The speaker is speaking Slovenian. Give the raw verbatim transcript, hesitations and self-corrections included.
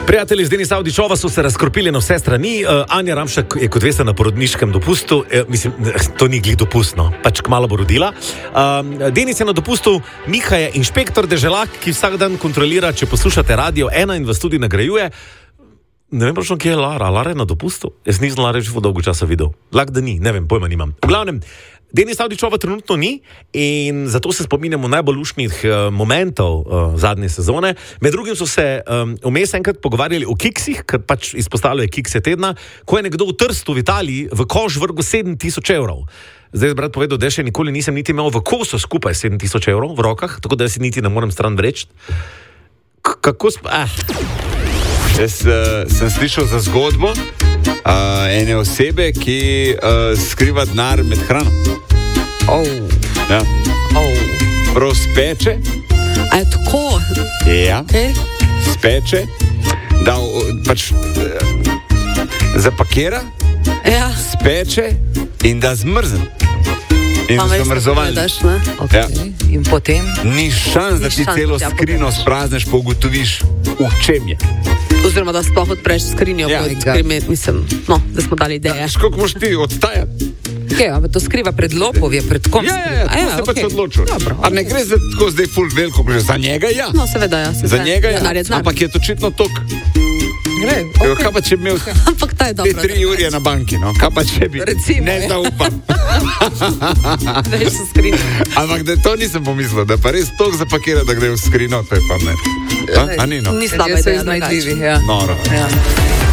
Prijatelji z Denis Avdićova so se razkropili na vse strani. Uh, Anja Ramšek je, kot veste, na porodniškem dopustu. E, mislim, to ni glih dopustno, pač kmalu bo rodila. Uh, Denis je na dopustu, Miha je inšpektor deželak, ki vsak dan kontrolira, če poslušate Radio ena in vas tudi nagrajuje. Ne vem, prošno, kje je Lara. Lara je na dopustu? Jaz nisem Lara že dolgo časa videl. Lak, da ni, ne vem, pojma nimam. V glavnem, Denis Avdićova trenutno ni in zato se spominjamo najbolj luštnih uh, momentov uh, zadnje sezone. Med drugim so se um, vmes enkrat pogovarjali o kiksih, ker pač izpostavljajo kikse tedna, ko je nekdo v Trstu v Italiji v koš vrgel sedem tisoč evrov. Zdaj je brat povedal, da še nikoli nisem niti imel v kosu skupaj sedem tisoč evrov v rokah, tako da si niti ne morem stran vreči. K- kako sp... Eh. Jaz uh, sem slišal za zgodbo uh, ene osebe, ki uh, skriva denar med hrano. Oh. Ja. Oh. Prav speče. A je tako? Ja. Okay. Speče. Da pač uh, zapakira, Ja. speče in da zmrzne. In zamrzovalnik. Okay. Ja. In potem? Ni šans, da Ni ti šans, celo da skrino pogledaš. sprazneš, pa ugotoviš, v čem je. Oziroma, da sploh odpreš skrinjo, Ja. kot krimet, mislim, no, da smo dali ideje. Školiko moš ti odstajati? Okay, ampak to skriva pred lopov, je pred kom? Ja, ja, ja, tako se okay. pač odločil. Dobro, A ne gre za tako zdaj ful veliko, za njega ja. No, seveda, ja. Za njega ja, Denar je denar. ampak je to očitno tok. Gre, Okay. okay. Kaj pa če bi imel Ampak ta je te dobro. tri urje na banki, no? Kaj pa če bi? Recimo, ne ja. zaupam. Veš, so skrinje. Ampak da to nisem pomislil, da pa res tok zapakira, da gre v skrino, to je pa ne. A, a ni no? Ni slaba Ljudje so ideja, iznajdljivi, drugače. ja. Noro. Ja.